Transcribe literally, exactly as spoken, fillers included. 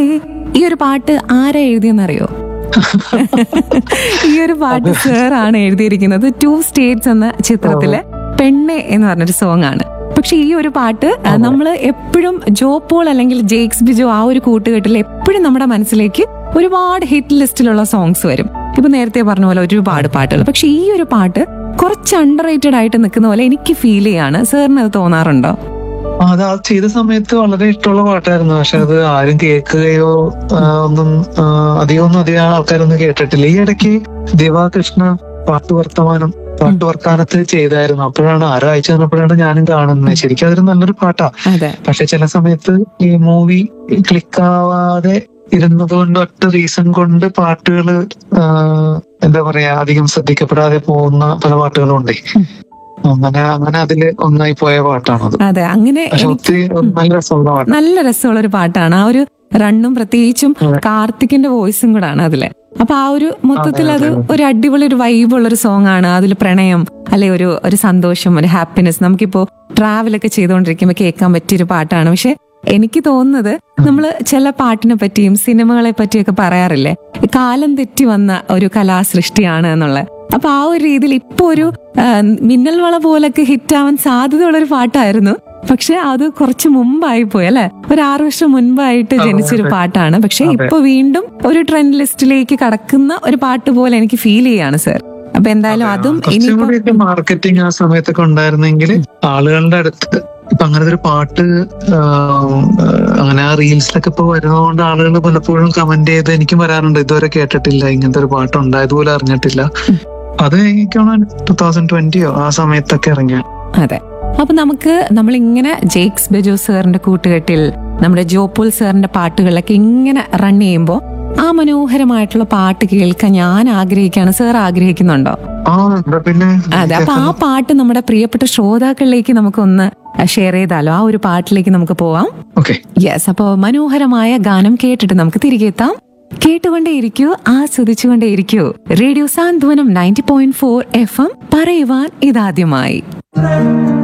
ഈ ഒരു പാട്ട് ആരാ എഴുതിയെന്നറിയോ? ഈ ഒരു പാട്ട് സർ ആണ് എഴുതിയിരിക്കുന്നത്. ടു സ്റ്റേറ്റ്സ് എന്ന ചിത്രത്തിലെ പെണ്ണെ എന്ന് പറഞ്ഞൊരു സോങ് ആണ്. പക്ഷെ ഈ ഒരു പാട്ട് നമ്മൾ എപ്പോഴും ജോ പോൾ അല്ലെങ്കിൽ ജെയ്ക്സ് ബിജോ ആ ഒരു കൂട്ടുകെട്ടിൽ എപ്പോഴും നമ്മുടെ മനസ്സിലേക്ക് ഒരുപാട് ഹിറ്റ് ലിസ്റ്റിലുള്ള സോങ്സ് വരും. ഇപ്പൊ നേരത്തെ പറഞ്ഞ പോലെ ഒരുപാട് പാട്ടുകൾ. പക്ഷെ ഈ ഒരു പാട്ട് കുറച്ച് അണ്ടർ റേറ്റഡ് ആയിട്ട് നിൽക്കുന്ന പോലെ എനിക്ക് ഫീൽ ചെയ്യാണ്. സാറിന് അത് തോന്നാറുണ്ടോ? അത് ആ ചെയ്ത സമയത്ത് വളരെ ഇഷ്ടമുള്ള പാട്ടായിരുന്നു. പക്ഷെ അത് ആരും കേൾക്കുകയോ ഒന്നും അധികമൊന്നും അധികം ആൾക്കാരൊന്നും കേട്ടിട്ടില്ല. ഈ ഇടയ്ക്ക് ദിവാകൃഷ്ണ പാട്ട് വർത്തമാനം പാട്ട് വർത്താനത്തിൽ ചെയ്തായിരുന്നു. അപ്പോഴാണ് ആരോ അയച്ചു തന്നപ്പോഴാണ് ഞാനും കാണുന്നത്. ശരിക്കും അതൊരു നല്ലൊരു പാട്ടാ. പക്ഷെ ചില സമയത്ത് ഈ മൂവി ക്ലിക്കാവാതെ ഇരുന്നത് കൊണ്ട് ഒറ്റ റീസൺ കൊണ്ട് പാട്ടുകള് എന്താ പറയാ അധികം ശ്രദ്ധിക്കപ്പെടാതെ പോകുന്ന പല പാട്ടുകളും ഉണ്ട്. അങ്ങനെ അങ്ങനെ അതില് ഒന്നായി പോയ പാട്ടാണത്. അതെ, അങ്ങനെ നല്ല രസമുള്ള പാട്ട്, നല്ല രസമുള്ള ഒരു പാട്ടാണ്. ആ ഒരു റണ്ണും പ്രത്യേകിച്ചും കാർത്തിക്കിന്റെ വോയിസും കൂടാണ് അതില്. അപ്പൊ ആ ഒരു മൊത്തത്തിൽ അത് ഒരു അടിപൊളി ഒരു വൈബുള്ള ഒരു സോങ് ആണ്. അതിൽ പ്രണയം അല്ലെ ഒരു ഒരു സന്തോഷം, ഒരു ഹാപ്പിനെസ് നമുക്കിപ്പോ ട്രാവലൊക്കെ ചെയ്തുകൊണ്ടിരിക്കുമ്പോ കേൾക്കാൻ പറ്റിയൊരു പാട്ടാണ്. പക്ഷെ എനിക്ക് തോന്നുന്നത് നമ്മള് ചില പാട്ടിനെ പറ്റിയും സിനിമകളെ പറ്റിയൊക്കെ പറയാറില്ലേ, കാലം തെറ്റി വന്ന ഒരു കലാസൃഷ്ടിയാണ് എന്നുള്ളത്. അപ്പൊ ആ ഒരു രീതിയിൽ ഇപ്പൊ ഒരു മിന്നൽ വള പോലൊക്കെ ഹിറ്റാവാൻ സാധ്യതയുള്ള ഒരു പാട്ടായിരുന്നു. പക്ഷെ അത് കുറച്ച് മുമ്പായി പോയി അല്ലെ, ഒരു ആറു വർഷം മുൻപായിട്ട് ജനിച്ചൊരു പാട്ടാണ്. പക്ഷെ ഇപ്പൊ വീണ്ടും ഒരു ട്രെൻഡ് ലിസ്റ്റിലേക്ക് കടക്കുന്ന ഒരു പാട്ട് പോലെ എനിക്ക് ഫീൽ ചെയ്യാണ് സർ. അപ്പൊ എന്തായാലും അതും ഇനി മാർക്കറ്റിംഗ് ആ സമയത്തൊക്കെ ഉണ്ടായിരുന്നെങ്കിൽ ആളുകളുടെ അടുത്ത് ഇപ്പൊ അങ്ങനത്തെ ഒരു പാട്ട് അങ്ങനെ ആ റീൽസിലൊക്കെ ഇപ്പൊ വരുന്നതുകൊണ്ട് ആളുകൾ പലപ്പോഴും കമന്റ് ചെയ്ത് എനിക്കും വരാറുണ്ട്, ഇതുവരെ കേട്ടിട്ടില്ല, ഇങ്ങനത്തെ ഒരു പാട്ട് ഉണ്ടായതുപോലെ അറിഞ്ഞിട്ടില്ല. അത് എനിക്കാണ് ടൂ തൗസൻഡ് ട്വന്റിയോ ആ സമയത്തൊക്കെ ഇറങ്ങിയ. അതെ, അപ്പൊ നമുക്ക് നമ്മളിങ്ങനെ ജെയ്ക്സ് ബിജോ സാറിന്റെ കൂട്ടുകെട്ടിൽ നമ്മുടെ ജോപോൾ സാറിന്റെ പാട്ടുകളിലൊക്കെ ഇങ്ങനെ റൺ ചെയ്യുമ്പോ ആ മനോഹരമായിട്ടുള്ള പാട്ട് കേൾക്കാൻ ഞാൻ ആഗ്രഹിക്കുകയാണ്. സാർ ആഗ്രഹിക്കുന്നുണ്ടോ? പിന്നെ അതെ, അപ്പൊ ആ പാട്ട് നമ്മുടെ പ്രിയപ്പെട്ട ശ്രോതാക്കളിലേക്ക് നമുക്കൊന്ന് ഷെയർ ചെയ്താലോ? ആ ഒരു പാട്ടിലേക്ക് നമുക്ക് പോവാം. യെസ്, അപ്പോ മനോഹരമായ ഗാനം കേട്ടിട്ട് നമുക്ക് തിരികെ എത്താം. കേട്ടുകൊണ്ടേയിരിക്കൂ, ആസ്വദിച്ചുകൊണ്ടേയിരിക്കൂ. റേഡിയോ സാന്ത്വനം ninety point four F M, പറയുവാൻ ഇതാദ്യമായി.